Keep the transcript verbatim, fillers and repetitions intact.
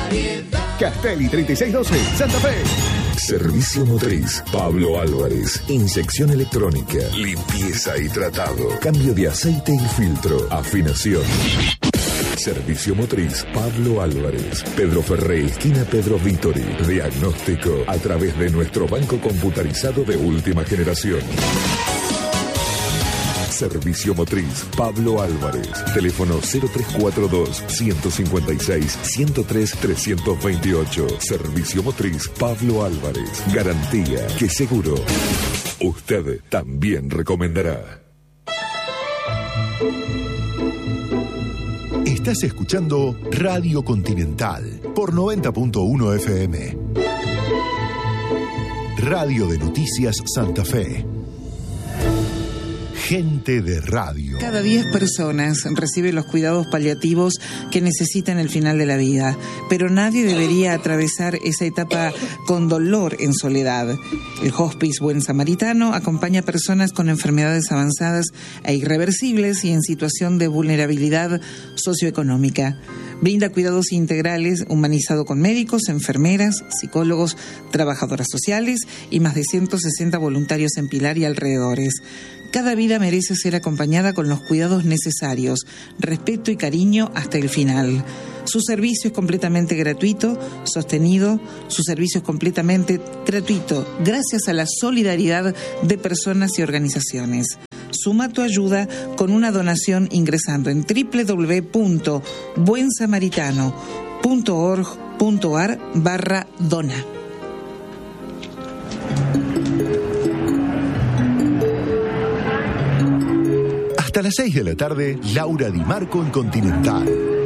Castelli treinta y seis doce, Santa Fe. Servicio Motriz Pablo Álvarez. Inyección electrónica, limpieza y tratado, cambio de aceite y filtro, afinación. Servicio Motriz Pablo Álvarez. Pedro Ferré, esquina Pedro Vítori. Diagnóstico a través de nuestro banco computarizado de última generación. Servicio Motriz Pablo Álvarez. Teléfono cero tres cuatro dos, uno cinco seis, uno cero tres, tres dos ocho. Servicio Motriz Pablo Álvarez. Garantía que seguro usted también recomendará. Estás escuchando Radio Continental por noventa punto uno F M. Radio de Noticias Santa Fe. Gente de radio. Cada diez personas reciben los cuidados paliativos que necesitan al final de la vida, pero nadie debería atravesar esa etapa con dolor en soledad. El Hospice Buen Samaritano acompaña a personas con enfermedades avanzadas e irreversibles y en situación de vulnerabilidad socioeconómica. Brinda cuidados integrales humanizado con médicos, enfermeras, psicólogos, trabajadoras sociales y más de ciento sesenta voluntarios en Pilar y alrededores. Cada vida merece ser acompañada con los cuidados necesarios, respeto y cariño hasta el final. Su servicio es completamente gratuito, sostenido, su servicio es completamente gratuito, gracias a la solidaridad de personas y organizaciones. Suma tu ayuda con una donación ingresando en doble u doble u doble u punto buen samaritano punto org punto a r barra dona. Hasta las seis de la tarde, Laura Di Marco en Continental.